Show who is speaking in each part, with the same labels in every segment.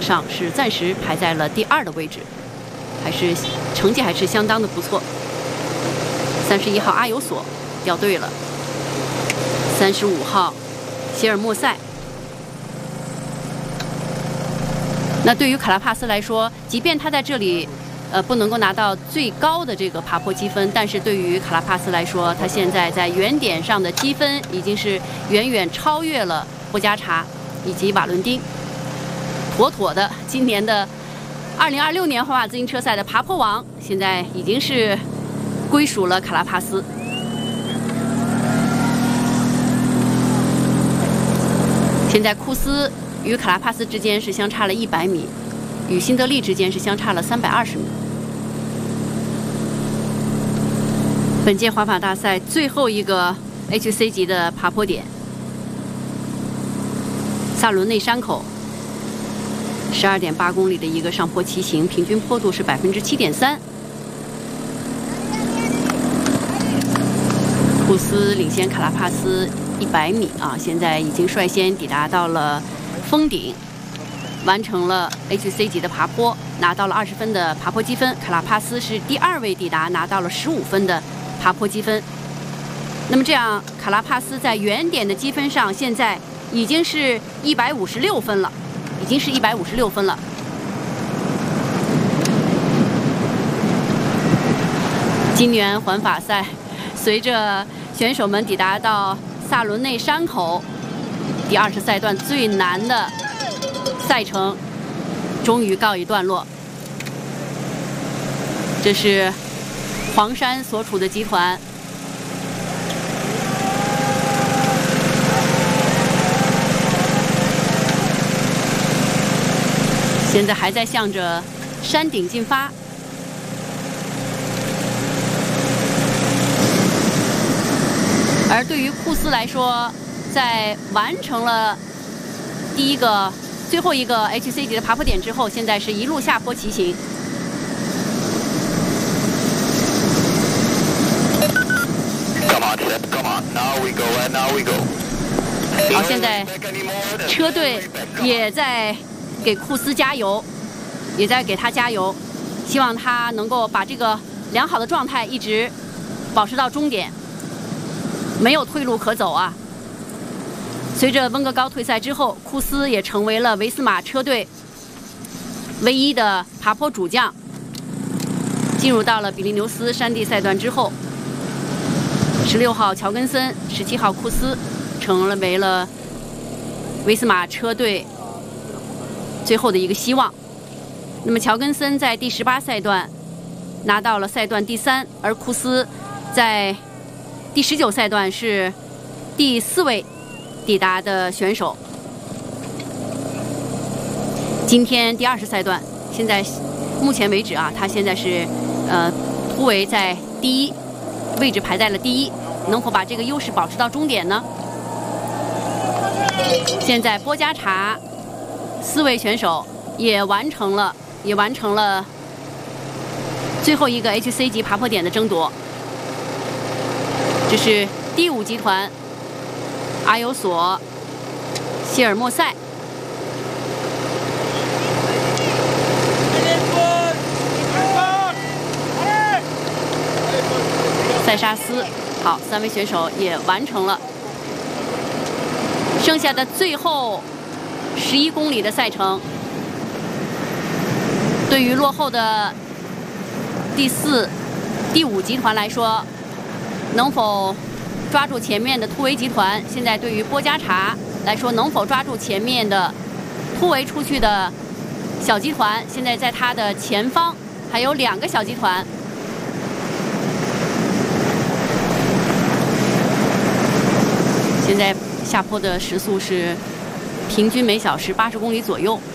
Speaker 1: 上是暂时排在了第2的位置，成绩还是相当的不错。31号阿尤索掉队了，35号谢尔莫塞。那对于卡拉帕斯来说，即便他在这里不能够拿到最高的这个爬坡积分，但是对于卡拉帕斯来说，他现在在原点上的积分已经是远远超越了波加查以及瓦伦丁，妥妥的今年的2026年环法自行车赛的爬坡王，现在已经是归属了卡拉帕斯。现在库斯与卡拉帕斯之间是相差了100米，与辛德利之间是相差了320米。本届环法大赛最后一个 HC 级的爬坡点，萨伦内山口，12.8公里的一个上坡骑行，平均坡度是7.3%。库斯领先卡拉帕斯100米啊，现在已经率先抵达到了峰顶，完成了 HC 级的爬坡，拿到了20分的爬坡积分。卡拉帕斯是第2位抵达，拿到了15分的爬坡积分。那么这样，卡拉帕斯在原点的积分上现在已经是156分了，已经是156分了。今年环法赛，随着选手们抵达到萨伦内山口第20赛段最难的赛程终于告一段落。这是黄山所处的集团，现在还在向着山顶进发。而对于库斯来说，在完成了最后一个 HC 级的爬坡点之后，现在是一路下坡骑行。好，现在车队也在给库斯加油，也在给他加油，希望他能够把这个良好的状态一直保持到终点，没有退路可走啊！随着温格高退赛之后，库斯也成为了维斯马车队唯一的爬坡主将。进入到了比利牛斯山地赛段之后，16号乔根森、17号库斯成为了维斯马车队最后的一个希望。那么乔根森在第18赛段拿到了赛段第3，而库斯在第19赛段是第4位抵达的选手。今天第20赛段，现在目前为止啊，他现在是突围在第1位置，排在了第1，能否把这个优势保持到终点呢？现在波加查4位选手也完成了最后一个 HC 级爬坡点的争夺。这是第5集团阿尤索、谢尔莫塞。塞沙斯，好，3位选手也完成了剩下的最后11公里的赛程。对于落后的第4、第5集团来说，能否抓住前面的突围集团？现在对于波加查来说，能否抓住前面的突围出去的小集团？现在在他的前方还有2个小集团。现在下坡的时速是平均每小时80公里左右。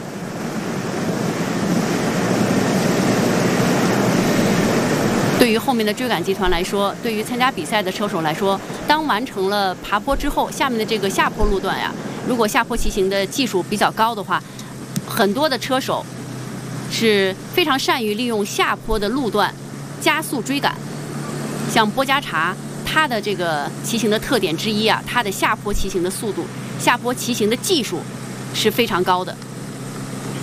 Speaker 1: 对于后面的追赶集团来说，对于参加比赛的车手来说，当完成了爬坡之后，下面的这个下坡路段呀，如果下坡骑行的技术比较高的话，很多的车手是非常善于利用下坡的路段加速追赶。像波加查，他的这个骑行的特点之一啊，他的下坡骑行的速度、下坡骑行的技术是非常高的。